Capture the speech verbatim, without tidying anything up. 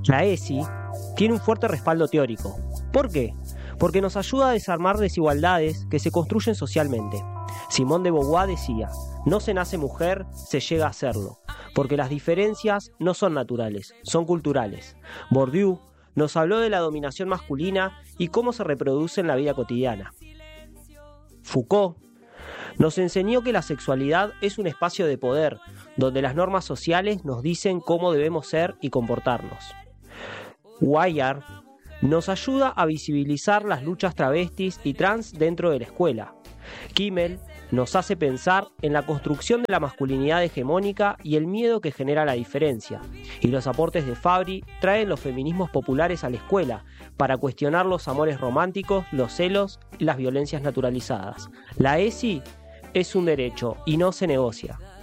La E S I tiene un fuerte respaldo teórico. ¿Por qué? Porque nos ayuda a desarmar desigualdades que se construyen socialmente. Simone de Beauvoir decía: no se nace mujer, se llega a serlo, porque las diferencias no son naturales, son culturales. Bourdieu nos habló de la dominación masculina y cómo se reproduce en la vida cotidiana. Foucault nos enseñó que la sexualidad es un espacio de poder, donde las normas sociales nos dicen cómo debemos ser y comportarnos. Weyard nos ayuda a visibilizar las luchas travestis y trans dentro de la escuela. Kimmel nos hace pensar en la construcción de la masculinidad hegemónica y el miedo que genera la diferencia. Y los aportes de Fabri traen los feminismos populares a la escuela para cuestionar los amores románticos, los celos y las violencias naturalizadas. La E S I es un derecho y no se negocia.